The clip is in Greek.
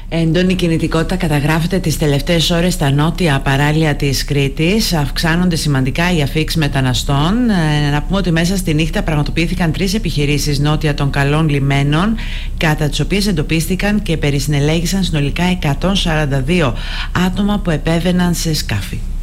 Έντονη κινητικότητα καταγράφεται τις τελευταίες ώρες στα νότια παράλια της Κρήτης. Αυξάνονται σημαντικά οι αφίξεις μεταναστών. Να πούμε ότι μέσα στη νύχτα πραγματοποιήθηκαν 3 επιχειρήσεις νότια των καλών λιμένων, κατά τις οποίες εντοπίστηκαν και περισυνελέγησαν συνολικά 142 άτομα που επέβαιναν σε σκάφη.